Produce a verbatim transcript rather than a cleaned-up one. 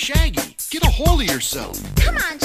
Shaggy, get a hold of yourself. Come on,